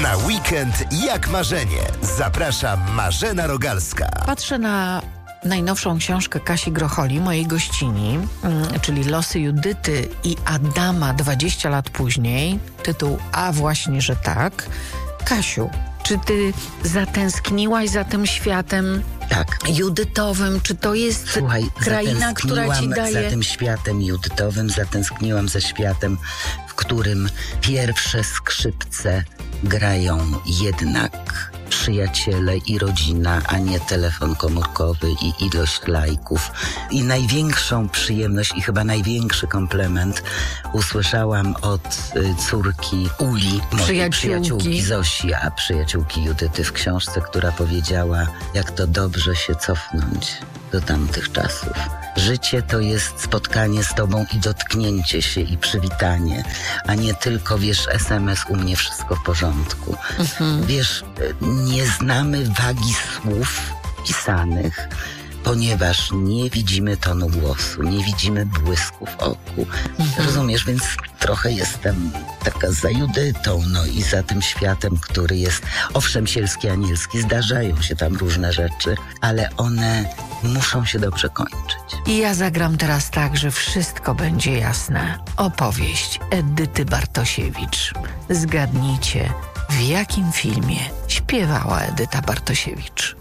Na weekend jak marzenie. Zaprasza Marzena Rogalska. Patrzę na najnowszą książkę Kasi Grocholi, mojej gościni, czyli Losy Judyty i Adama 20 lat później. Tytuł A właśnie, że tak. Kasiu, czy ty zatęskniłaś za tym światem judytowym? Czy to jest kraina, która ci daje... za tym światem judytowym, zatęskniłam za światem, w którym pierwsze skrzypce grają jednak przyjaciele i rodzina, a nie telefon komórkowy i ilość lajków. I największą przyjemność i chyba największy komplement usłyszałam od córki Uli, mojej przyjaciółki Zosi, a przyjaciółki Judyty w książce, która powiedziała, jak to dobrze się cofnąć do tamtych czasów. Życie to jest spotkanie z tobą i dotknięcie się i przywitanie, a nie tylko, wiesz, SMS, u mnie wszystko w porządku. Wiesz, nie znamy wagi słów pisanych, ponieważ nie widzimy tonu głosu, nie widzimy błysku w oku. Rozumiesz, więc trochę jestem taka za Judytą, no i za tym światem, który jest, owszem, sielski, anielski, zdarzają się tam różne rzeczy, ale one muszą się dobrze kończyć. I ja zagram teraz tak, że wszystko będzie jasne. Opowieść Edyty Bartosiewicz. Zgadnijcie, w jakim filmie śpiewała Edyta Bartosiewicz?